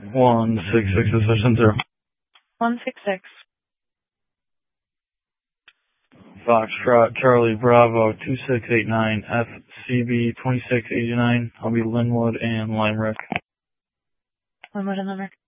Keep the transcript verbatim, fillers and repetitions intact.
One six six session zero. One six six. Foxtrot Charlie Bravo two six eight nine F C B twenty six eighty nine. I'll be Linwood and Limerick. Linwood and Limerick.